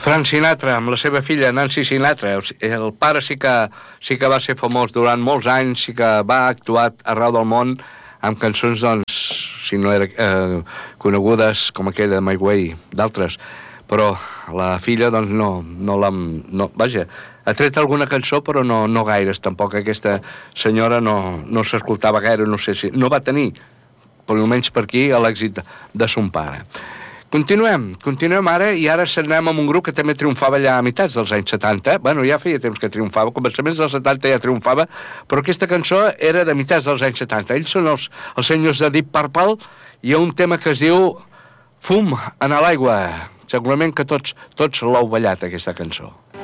Frank Sinatra, amb la seva filla Nancy Sinatra. El pare sí que va ser famós durant molts anys, sí que va actuar arreu del món amb cançons, doncs, si no era conegudes com aquella de My Way, d'altres. Però la filla, doncs, no, vaja, ha tret alguna cançó, però no gaires, tampoc. Aquesta senyora no s'escoltava gaire, no sé si... No va tenir, per almenys per aquí, l'èxit de son pare. Continuem ara, i ara s'anem amb un grup que també triomfava allà a meitats dels anys 70. Bueno, ja feia temps que triomfava, començaments dels 70 ja triomfava, però aquesta cançó era de meitats dels anys 70. Ells són els senyors de Deep Purple, i hi ha un tema que es diu Fum en l'aigua. Segurament que tots l'heu ballat, aquesta cançó.